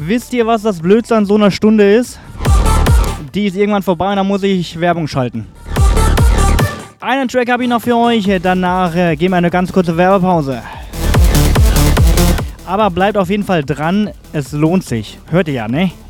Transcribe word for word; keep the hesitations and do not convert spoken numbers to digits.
wisst ihr, was das Blödste an so einer Stunde ist? Die ist irgendwann vorbei und dann muss ich Werbung schalten. Einen Track habe ich noch für euch, danach äh, gehen wir eine ganz kurze Werbepause. Aber bleibt auf jeden Fall dran, es lohnt sich. Hört ihr ja, ne?